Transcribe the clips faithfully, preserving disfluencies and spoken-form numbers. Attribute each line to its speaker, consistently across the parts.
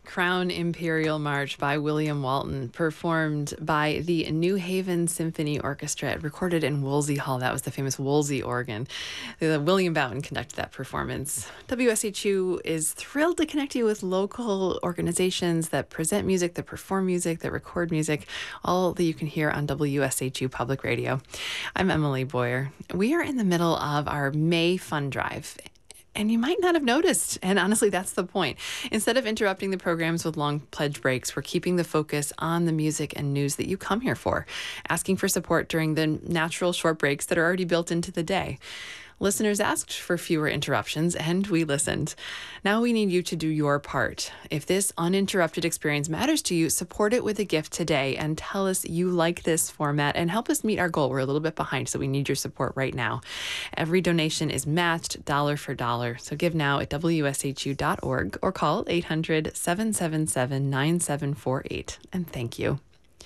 Speaker 1: Crown Imperial March by William Walton, performed by the New Haven Symphony Orchestra, recorded in Woolsey Hall. That was the famous Woolsey organ. Uh, William Boughton conducted that performance. W S H U is thrilled to connect you with local organizations that present music, that perform music, that record music, all that you can hear on W S H U Public Radio. I'm Emily Boyer. We are in the middle of our May Fund Drive. And you might not have noticed. And honestly, that's the point. Instead of interrupting the programs with long pledge breaks, we're keeping the focus on the music and news that you come here for, asking for support during the natural short breaks that are already built into the day. Listeners asked for fewer interruptions, and we listened. Now we need you to do your part. If this uninterrupted experience matters to you, support it with a gift today and tell us you like this format and help us meet our goal. We're a little bit behind, so we need your support right now. Every donation is matched dollar for dollar, so give now at W S H U dot org or call eight hundred, seven seven seven, nine seven four eight. And thank you.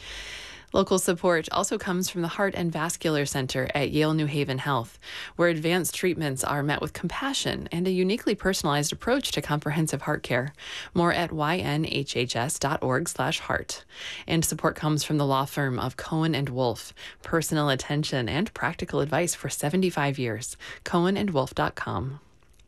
Speaker 1: Local support also comes from the Heart and Vascular Center at Yale New Haven Health, where advanced treatments are met with compassion and a uniquely personalized approach to comprehensive heart care. More at Y N H H S dot org slash heart. And support comes from the law firm of Cohen and Wolf, personal attention and practical advice for seventy-five years. Cohen and Wolf dot com.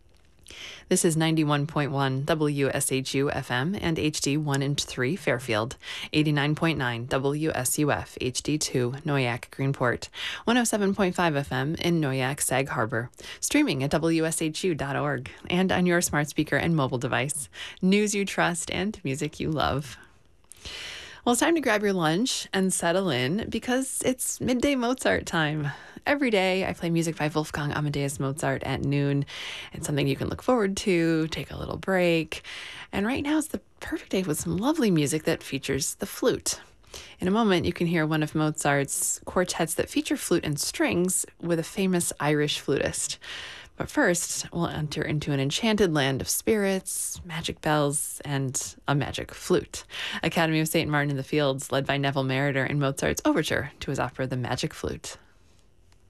Speaker 1: This is ninety-one point one W S H U F M and H D one and three Fairfield, eighty-nine point nine W S U F H D two Noyac Greenport, one oh seven point five F M in Noyac Sag Harbor, streaming at W S H U dot org and on your smart speaker and mobile device. News you trust and music you love. Well, it's time to grab your lunch and settle in because it's midday Mozart time. Every day I play music by Wolfgang Amadeus Mozart at noon. It's something you can look forward to, take a little break. And right now it's the perfect day with some lovely music that features the flute. In a moment, you can hear one of Mozart's quartets that feature flute and strings with a famous Irish flutist. But first, we'll enter into an enchanted land of spirits, magic bells, and a magic flute. Academy of Saint Martin in the Fields, led by Neville Marriner in Mozart's overture to his opera The Magic Flute.